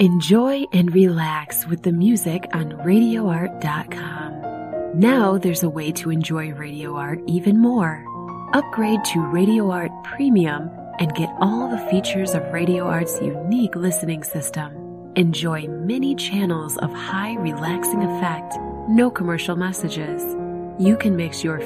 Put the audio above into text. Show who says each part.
Speaker 1: Enjoy and relax with the music on RadioArt.com. Now there's a way to enjoy Radio Art even more. Upgrade to Radio Art Premium and get all the features of Radio Art's unique listening system. Enjoy many channels of high relaxing effect, no commercial messages. You can mix your